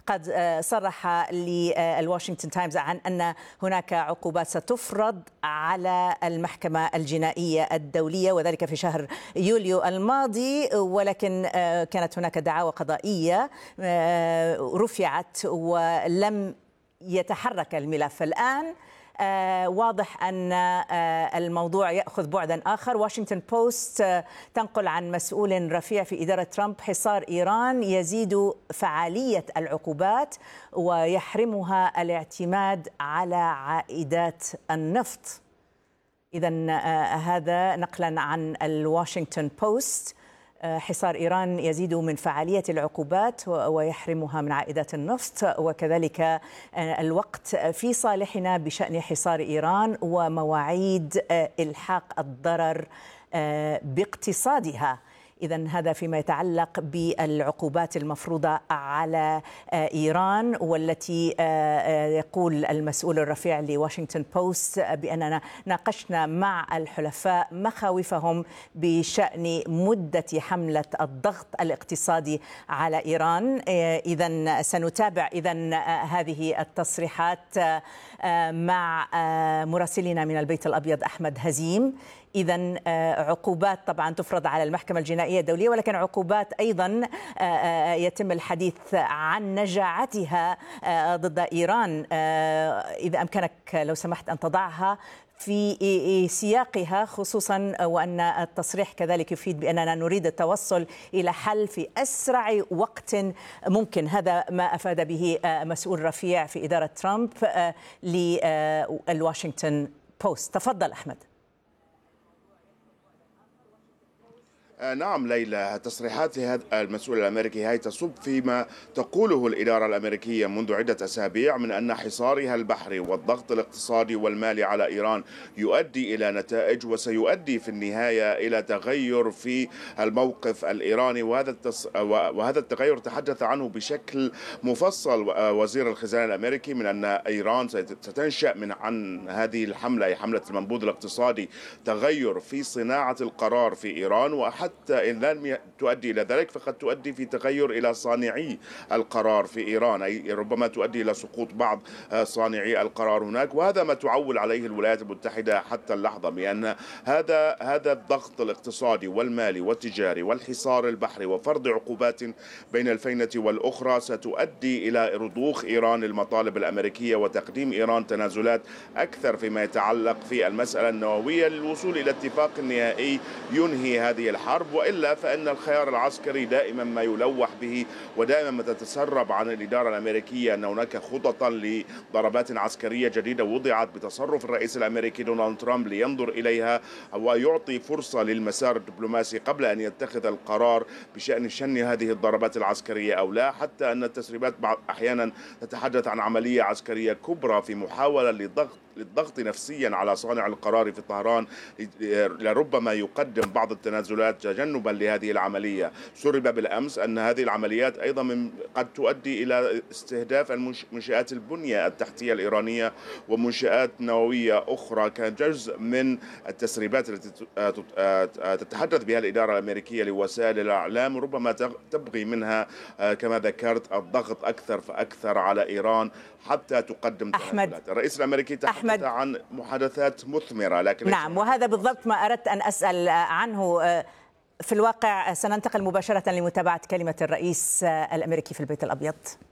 قد صرح للواشنطن تايمز عن أن هناك عقوبات ستفرض على المحكمة الجنائية الدولية، وذلك في شهر يوليو الماضي، ولكن كانت هناك دعاوى قضائية رفعت ولم يتحرك الملف. الآن واضح أن الموضوع يأخذ بعدا آخر. واشنطن بوست تنقل عن مسؤول رفيع في إدارة ترامب: حصار إيران يزيد فعالية العقوبات ويحرمها الاعتماد على عائدات النفط. إذن هذا نقلا عن الواشنطن بوست. حصار إيران يزيد من فعالية العقوبات ويحرمها من عائدات النفط، وكذلك الوقت في صالحنا بشأن حصار إيران ومواعيد إلحاق الضرر باقتصادها. إذن هذا فيما يتعلق بالعقوبات المفروضة على إيران، والتي يقول المسؤول الرفيع لواشنطن بوست بأننا ناقشنا مع الحلفاء مخاوفهم بشأن مدة حملة الضغط الاقتصادي على إيران. إذن سنتابع هذه التصريحات مع مراسلنا من البيت الأبيض أحمد هزيم. إذن عقوبات طبعا تفرض على المحكمة الجنائية الدولية، ولكن عقوبات أيضا يتم الحديث عن نجاعتها ضد إيران. إذا أمكنك لو سمحت أن تضعها في سياقها، خصوصا وأن التصريح كذلك يفيد بأننا نريد التوصل إلى حل في أسرع وقت ممكن. هذا ما أفاد به مسؤول رفيع في إدارة ترامب للواشنطن بوست. تفضل أحمد. نعم ليلى، تصريحات هذا المسؤول الأمريكي هي تصب فيما تقوله الإدارة الأمريكية منذ عدة أسابيع من أن حصارها البحري والضغط الاقتصادي والمالي على إيران يؤدي إلى نتائج، وسيؤدي في النهاية إلى تغير في الموقف الإيراني. وهذا التغير تحدث عنه بشكل مفصل وزير الخزانة الأمريكي، من أن إيران ستنشأ عن هذه الحملة، أي حملة المنبوذ الاقتصادي، تغير في صناعة القرار في إيران، وحتى إن لم تؤدي إلى ذلك فقد تؤدي في تغير إلى صانعي القرار في إيران، أي ربما تؤدي إلى سقوط بعض صانعي القرار هناك. وهذا ما تعول عليه الولايات المتحدة حتى اللحظة، بأن هذا الضغط الاقتصادي والمالي والتجاري والحصار البحري وفرض عقوبات بين الفينة والأخرى ستؤدي إلى رضوخ إيران للمطالب الأمريكية وتقديم إيران تنازلات أكثر فيما يتعلق في المسألة النووية للوصول إلى اتفاق نهائي ينهي هذه الحرب. وإلا فإن الخيار العسكري دائما ما يلوح به، ودائما ما تتسرب عن الإدارة الأمريكية أن هناك خططا لضربات عسكرية جديدة وضعت بتصرف الرئيس الأمريكي دونالد ترامب لينظر إليها ويعطي فرصة للمسار الدبلوماسي قبل أن يتخذ القرار بشأن شن هذه الضربات العسكرية أو لا. حتى أن التسريبات أحيانا تتحدث عن عملية عسكرية كبرى في محاولة للضغط نفسيا على صانع القرار في طهران لربما يقدم بعض التنازلات تجنبا لهذه العملية. سرب بالأمس أن هذه العمليات أيضا قد تؤدي إلى استهداف منشآت البنية التحتية الإيرانية ومنشآت نووية أخرى، كان جزء من التسريبات التي تتحدث بها الإدارة الأمريكية لوسائل الإعلام، ربما تبغي منها كما ذكرت الضغط أكثر فأكثر على إيران حتى تقدم تنازلات. الرئيس الأمريكي تحدث عن محادثات مثمرة، لكن نعم، وهذا بالضبط ما أردت أن أسأل عنه. في الواقع سننتقل مباشرة لمتابعة كلمة الرئيس الأمريكي في البيت الأبيض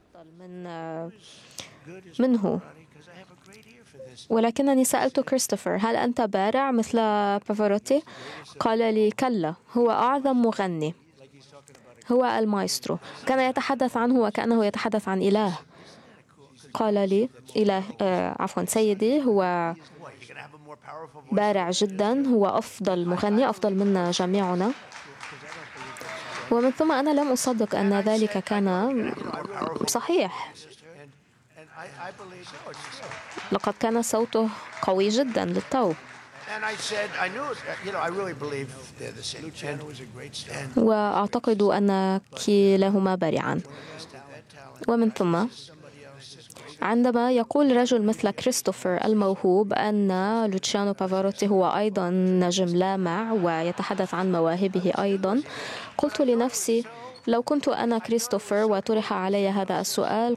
منه. ولكنني سألت كريستوفر: هل أنت بارع مثل بافاروتي؟ قال لي: كلا، هو أعظم مغني، هو المايسترو. كان يتحدث عنه وكأنه يتحدث عن إله. قال لي: سيدي، هو بارع جدا، هو أفضل مغني، أفضل منا جميعنا. ومن ثم أنا لم أصدق أن ذلك كان صحيح. لقد كان صوته قوي جدا للتو. وأعتقد أن كلاهما بارعان. ومن ثم عندما يقول رجل مثل كريستوفر الموهوب أن لوتشيانو بافاروتي هو أيضا نجم لامع ويتحدث عن مواهبه أيضا، قلت لنفسي: لو كنت أنا كريستوفر وطرح علي هذا السؤال